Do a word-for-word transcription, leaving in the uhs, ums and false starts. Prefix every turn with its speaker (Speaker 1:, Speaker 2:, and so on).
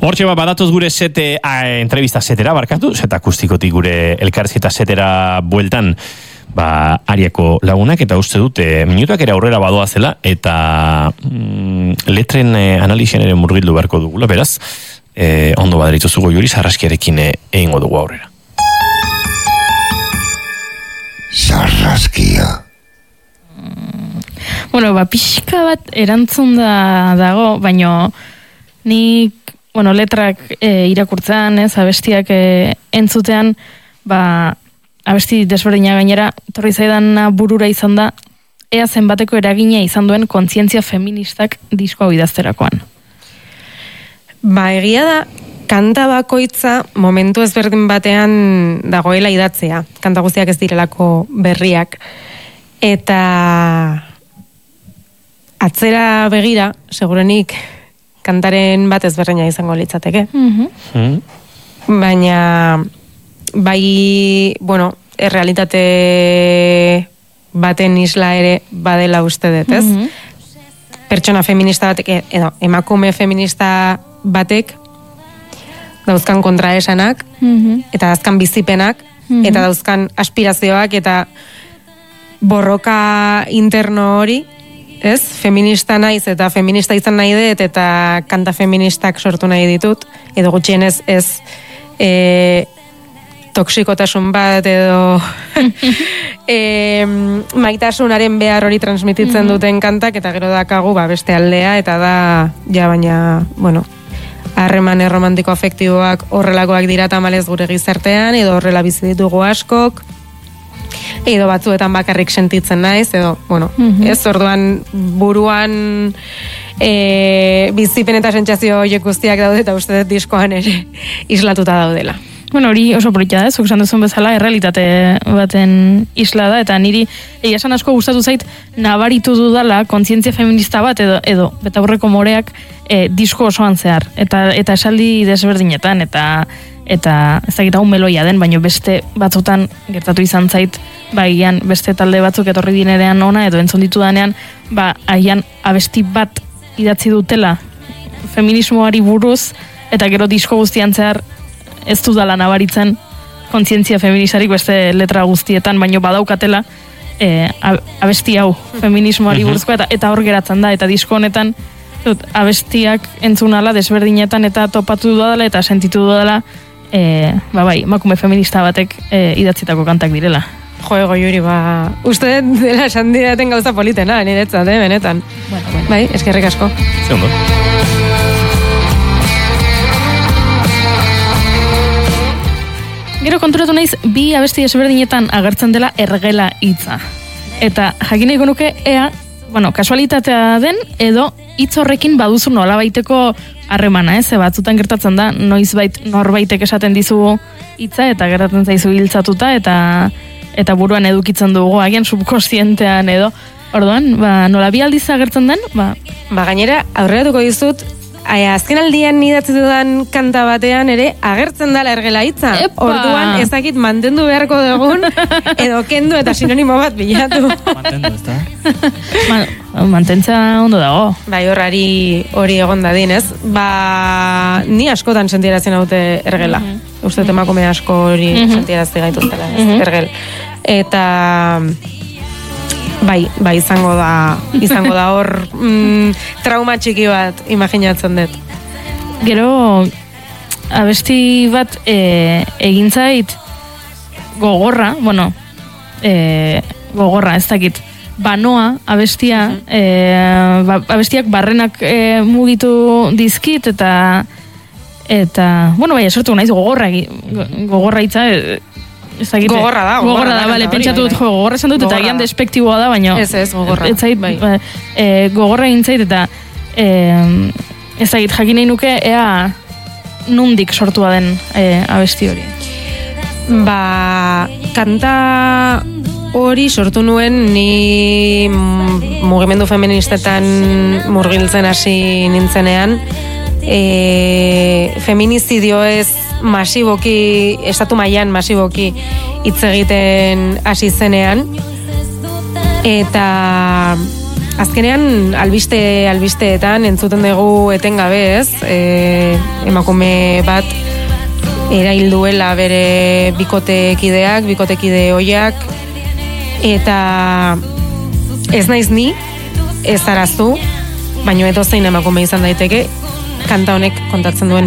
Speaker 1: Hortxe bat badatoz gure sete, a, entrevista setera, barkatu, seta akustikotik gure elkarrizketa setera bueltan, ba, Ariako lagunak, eta uste dute minutak ere aurrera badoa zela, eta mm, letren eh, analizien ere murgildu beharko dugula, beraz, eh, ondo baderitzu zugo juri, sarraskiarekin eh, egingo dugu aurrera.
Speaker 2: Sarraskia.
Speaker 3: Bueno, ba, pixka bat erantzun da dago, baino nik, bueno, letrak e, irakurtzean, ez, abestiak e, entzutean, ba, abesti desberdina gainera, torri zaidan burura izan da, ea zenbateko eragina izan duen kontzientzia feministak disko hau idazterakoan.
Speaker 4: Ba, egia da, kanta bakoitza momentu ezberdin batean dagoela idatzea. Kanta guztiak ez direlako berriak. Eta atzera begira, segurenik, kantaren bat ezberdina izango litzateke.
Speaker 3: Mm-hmm.
Speaker 4: Baina, bai, bueno, errealitate baten isla ere badela uste dut, ez? Mm-hmm. Pertsona feminista batek, edo, emakume feminista batek, dauzkan kontraesanak, mm-hmm. eta dauzkan bizipenak, mm-hmm. eta dauzkan aspirazioak, eta borroka interno hori, ez? Feminista naiz eta feminista izan nahi dut eta kanta feministak sortu nahi ditut, edo gutxienez ez e, toksikotasun bat edo e, maitasunaren behar hori transmititzen duten kantak, eta gero dakagu ba, beste aldea, eta da, ja baina, bueno, harreman erromantiko afektiboak horrelakoak dira tamalez gure gizartean, edo horrela bizi ditugu askok, edo batzuetan bakarrik sentitzen naiz, edo, bueno, mm-hmm. ez, orduan buruan e, bizipen eta sentsazio horiek guztiak daude, eta uste dut diskoan ere islatuta daudela.
Speaker 3: Bueno, hori oso politia da, zuk esan duzun bezala, errealitate baten isla da, eta niri egia esan asko gustatu zait, nabaritu dudala kontzientzia feminista bat, edo, edo betaurreko moreak e, disko osoan zehar, eta, eta esaldi desberdinetan, eta eta ez dakit hau meloia den, baino beste batzutan gertatu izan zait, ba, agian beste talde batzuk etorri dinerean ona, edo entzun ditu danean, ba, agian abesti bat idatzi dutela feminismoari buruz, eta gero disko guztian zehar ez dudala nabaritzen kontzientzia feministarik beste letra guztietan, baino badaukatela e, abesti hau feminismoari buruzko, eta, eta hor geratzen da, eta disko honetan dut, abestiak entzunala desberdinetan eta topatu dudala eta sentitu dudala e, ba bai, makume feminista batek e, idatzitako kantak direla.
Speaker 4: Jo, ego Juri, ba, uste dela esan didaten gauza politena, niretzat, eh, benetan.
Speaker 3: Bueno, bueno.
Speaker 4: Bai, eskerrik asko.
Speaker 1: Zeondo.
Speaker 3: Gero konturatu naiz, bi abesti desberdinetan agertzen dela ergela hitza. Eta jakin nahiko nuke ea, bueno, kasualitatea den, edo hitz horrekin baduzu nolabaiteko harremana, ez? Batzutan gertatzen da, noizbait norbaitek esaten dizu hitza, eta gertatzen zaizu hiltzatuta, eta eta buruan edukitzen dugu, agian subkonsientean edo. Orduan, ba, nola bi aldiz agertzen den, ba...
Speaker 4: Ba, gainera, aurreratuko dizut, azken aldian idatzi dudan kanta batean ere agertzen dela ergela hitza.
Speaker 3: Epa!
Speaker 4: Orduan ezakit mantendu beharko dugun edo kendu eta sinonimo bat bilatu.
Speaker 1: Mantendu, ez da?
Speaker 3: Ma, mantentza ondo dago.
Speaker 4: Bai, horrari hori egon dadin, ez? Ba, ni askotan sentiarazten haute ergela. Mm-hmm. Uste emakume asko hori mm-hmm. sentiarazte gaituztela, ez? Mm-hmm. Ergel. Eta... Bai, bai, izango da, izango da hor mm, trauma txiki bat imaginatzen dut.
Speaker 3: Gero, abesti bat e, egin zait gogorra, bueno, e, gogorra, ez dakit, banoa abestia, e, ba, abestiak barrenak e, mugitu dizkit, eta, eta, bueno, bai, esortu naiz gogorra, gogorra hitza, e, Ezagite,
Speaker 4: gogorra da,
Speaker 3: gogorra, gogorra da, bale, pentsatu dut, jo, gogorra esan dut, eta gian despektiboa da, baina...
Speaker 4: Ez, ez, gogorra.
Speaker 3: Ez zait,
Speaker 4: bai.
Speaker 3: e, gogorra egin zait, eta e, ezagit, jakin nahi nuke, ea nundik sortua den e, abesti hori.
Speaker 4: Ba, kanta hori sortu nuen ni mugimendu feministetan murgiltzen hasi nintzenean, e, feminizidio ez masiboki, estatu mailan masiboki hitz egiten hasi zenean, eta azkenean albiste albisteetan entzuten dugu etengabe, ez? E, emakume bat erail duela bere bikotekideak, bikotekide hoiak, eta ez naiz ni, ez arazu, baino edozein emakume izan daiteke, kanta honek kontatzen duen